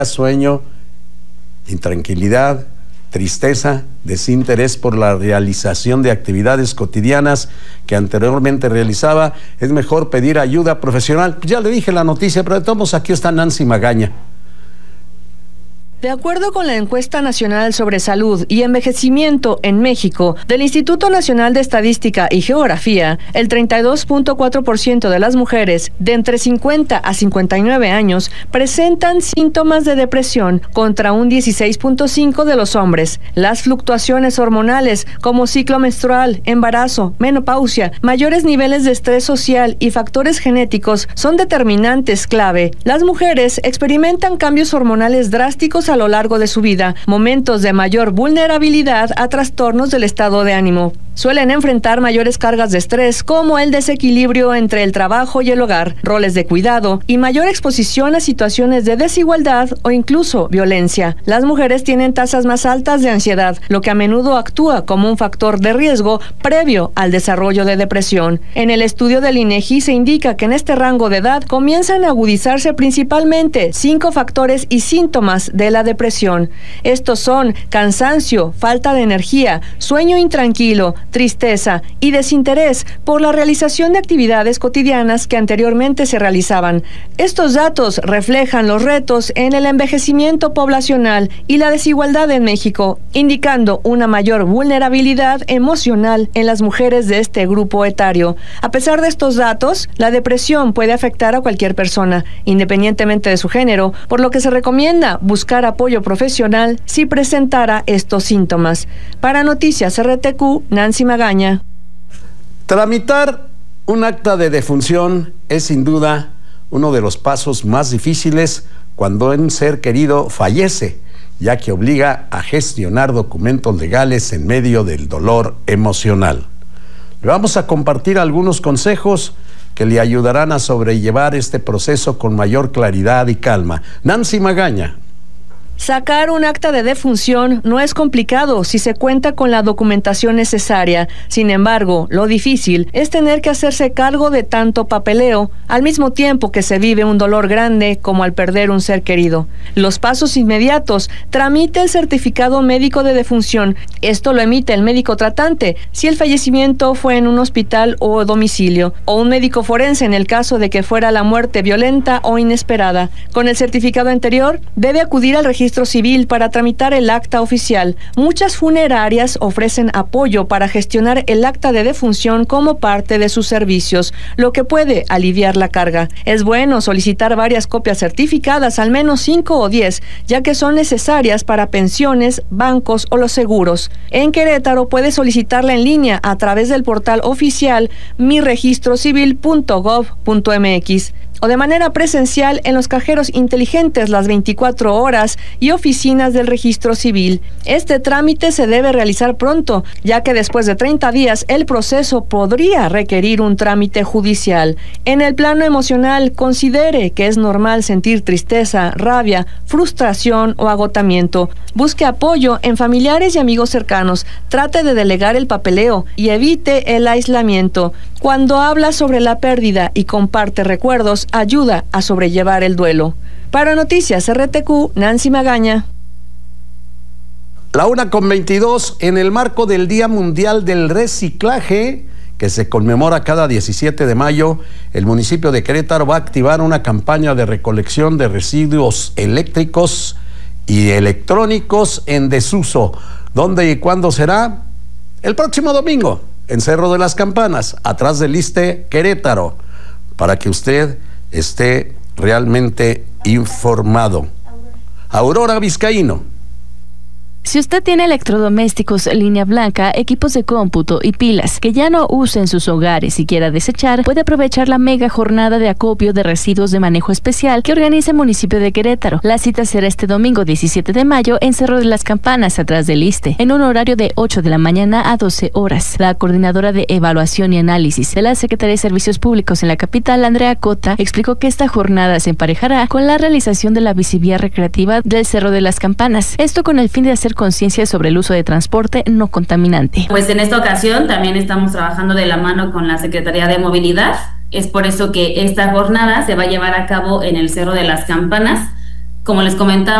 sueño, intranquilidad, tristeza, desinterés por la realización de actividades cotidianas que anteriormente realizaba, es mejor pedir ayuda profesional. Ya le dije la noticia, pero de todos modos aquí está Nancy Magaña. De acuerdo con la encuesta nacional sobre salud y envejecimiento en México del Instituto Nacional de Estadística y Geografía, el 32.4% de las mujeres de entre 50 a 59 años presentan síntomas de depresión contra un 16.5% de los hombres. Las fluctuaciones hormonales como ciclo menstrual, embarazo, menopausia, mayores niveles de estrés social y factores genéticos son determinantes clave. Las mujeres experimentan cambios hormonales drásticos a lo largo de su vida, momentos de mayor vulnerabilidad a trastornos del estado de ánimo. Suelen enfrentar mayores cargas de estrés como el desequilibrio entre el trabajo y el hogar, roles de cuidado y mayor exposición a situaciones de desigualdad o incluso violencia. Las mujeres tienen tasas más altas de ansiedad, lo que a menudo actúa como un factor de riesgo previo al desarrollo de depresión. En el estudio del INEGI se indica que en este rango de edad comienzan a agudizarse principalmente 5 factores y síntomas de la depresión. Estos son cansancio, falta de energía, sueño intranquilo, tristeza y desinterés por la realización de actividades cotidianas que anteriormente se realizaban. Estos datos reflejan los retos en el envejecimiento poblacional y la desigualdad en México, indicando una mayor vulnerabilidad emocional en las mujeres de este grupo etario. A pesar de estos datos, la depresión puede afectar a cualquier persona, independientemente de su género, por lo que se recomienda buscar apoyo profesional si presentara estos síntomas. Para Noticias RTQ, Nancy Magaña. Tramitar un acta de defunción es sin duda uno de los pasos más difíciles cuando un ser querido fallece, ya que obliga a gestionar documentos legales en medio del dolor emocional. Le vamos a compartir algunos consejos que le ayudarán a sobrellevar este proceso con mayor claridad y calma. Nancy Magaña. Sacar un acta de defunción no es complicado si se cuenta con la documentación necesaria. Sin embargo, lo difícil es tener que hacerse cargo de tanto papeleo, al mismo tiempo que se vive un dolor grande como al perder un ser querido. Los pasos inmediatos: tramite el certificado médico de defunción. Esto lo emite el médico tratante si el fallecimiento fue en un hospital o domicilio, o un médico forense en el caso de que fuera la muerte violenta o inesperada. Con el certificado anterior, debe acudir al registro civil para tramitar el acta oficial. Muchas funerarias ofrecen apoyo para gestionar el acta de defunción como parte de sus servicios, lo que puede aliviar la carga. Es bueno solicitar varias copias certificadas, al menos 5 o 10, ya que son necesarias para pensiones, bancos o los seguros. En Querétaro puede solicitarla en línea a través del portal oficial miregistrocivil.gov.mx o de manera presencial en los cajeros inteligentes las 24 horas y oficinas del registro civil. Este trámite se debe realizar pronto, ya que después de 30 días el proceso podría requerir un trámite judicial. En el plano emocional, considere que es normal sentir tristeza, rabia, frustración o agotamiento. Busque apoyo en familiares y amigos cercanos. Trate de delegar el papeleo y evite el aislamiento. Cuando habla sobre la pérdida y comparte recuerdos, ayuda a sobrellevar el duelo. Para Noticias RTQ, Nancy Magaña. La 1:22, en el marco del Día Mundial del Reciclaje, que se conmemora cada 17 de mayo, el municipio de Querétaro va a activar una campaña de recolección de residuos eléctricos y electrónicos en desuso. ¿Dónde y cuándo será? El próximo domingo, en Cerro de las Campanas, atrás del ISSSTE Querétaro, para que usted esté realmente informado. Aurora Vizcaíno. Si usted tiene electrodomésticos, línea blanca, equipos de cómputo y pilas que ya no use en sus hogares y quiera desechar, puede aprovechar la mega jornada de acopio de residuos de manejo especial que organiza el municipio de Querétaro. La cita será este domingo 17 de mayo en Cerro de las Campanas, atrás del ISSSTE, en un horario de 8 de la mañana a 12 horas. La coordinadora de evaluación y análisis de la Secretaría de Servicios Públicos en la capital, Andrea Cota, explicó que esta jornada se emparejará con la realización de la visibilidad recreativa del Cerro de las Campanas. Esto con el fin de hacer conciencia sobre el uso de transporte no contaminante. Pues en esta ocasión también estamos trabajando de la mano con la Secretaría de Movilidad. Es por eso que esta jornada se va a llevar a cabo en el Cerro de las Campanas, Como les comentaba,